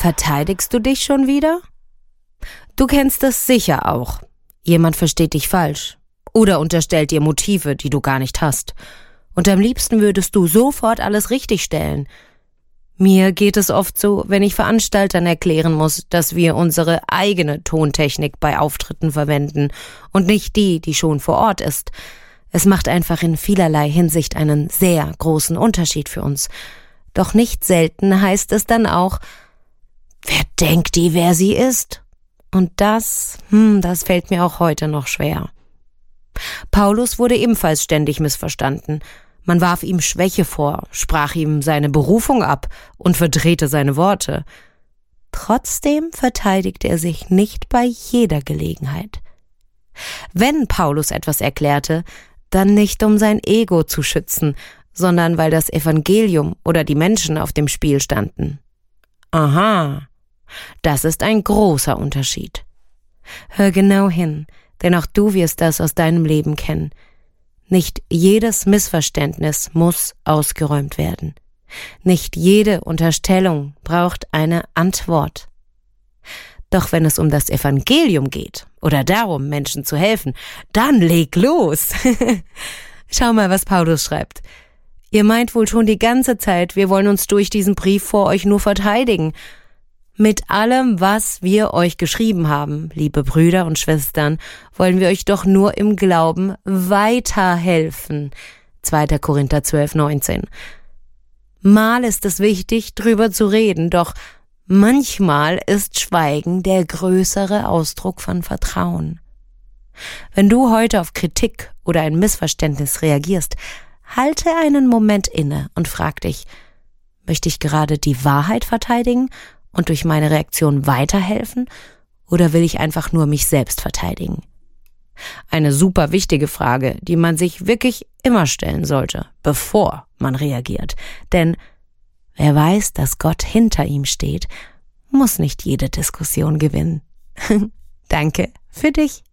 Verteidigst du dich schon wieder? Du kennst es sicher auch. Jemand versteht dich falsch oder unterstellt dir Motive, die du gar nicht hast. Und am liebsten würdest du sofort alles richtigstellen. Mir geht es oft so, wenn ich Veranstaltern erklären muss, dass wir unsere eigene Tontechnik bei Auftritten verwenden und nicht die, die schon vor Ort ist. Es macht einfach in vielerlei Hinsicht einen sehr großen Unterschied für uns. Doch nicht selten heißt es dann auch, wer denkt die, wer sie ist? Und das fällt mir auch heute noch schwer. Paulus wurde ebenfalls ständig missverstanden. Man warf ihm Schwäche vor, sprach ihm seine Berufung ab und verdrehte seine Worte. Trotzdem verteidigte er sich nicht bei jeder Gelegenheit. Wenn Paulus etwas erklärte, dann nicht um sein Ego zu schützen, sondern weil das Evangelium oder die Menschen auf dem Spiel standen. Aha, das ist ein großer Unterschied. Hör genau hin, denn auch du wirst das aus deinem Leben kennen. Nicht jedes Missverständnis muss ausgeräumt werden. Nicht jede Unterstellung braucht eine Antwort. Doch wenn es um das Evangelium geht oder darum, Menschen zu helfen, dann leg los. Schau mal, was Paulus schreibt. Ihr meint wohl schon die ganze Zeit, wir wollen uns durch diesen Brief vor euch nur verteidigen. Mit allem, was wir euch geschrieben haben, liebe Brüder und Schwestern, wollen wir euch doch nur im Glauben weiterhelfen. 2. Korinther 12,19. Mal ist es wichtig, drüber zu reden, doch manchmal ist Schweigen der größere Ausdruck von Vertrauen. Wenn du heute auf Kritik oder ein Missverständnis reagierst, halte einen Moment inne und frag dich, möchte ich gerade die Wahrheit verteidigen und durch meine Reaktion weiterhelfen oder will ich einfach nur mich selbst verteidigen? Eine super wichtige Frage, die man sich wirklich immer stellen sollte, bevor man reagiert. Denn wer weiß, dass Gott hinter ihm steht, muss nicht jede Diskussion gewinnen. Danke für dich.